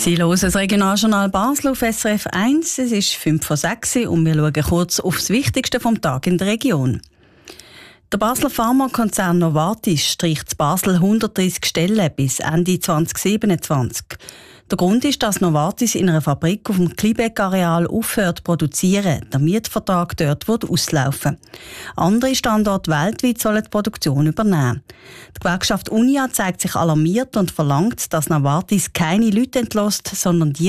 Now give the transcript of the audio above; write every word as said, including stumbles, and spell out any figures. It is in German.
Sie hören das Regionaljournal Basel auf S R F eins. Es ist fünf vor sechs und wir schauen kurz auf das Wichtigste vom Tag in der Region. Der Basler Pharmakonzern Novartis streicht in Basel hundertdreissig Stellen bis Ende zwanzig siebenundzwanzig. Der Grund ist, dass Novartis in einer Fabrik auf dem Klibeck-Areal aufhört zu produzieren. Der Mietvertrag dort wird auslaufen. Andere Standorte weltweit sollen die Produktion übernehmen. Die Gewerkschaft Unia zeigt sich alarmiert und verlangt, dass Novartis keine Leute entlässt, sondern die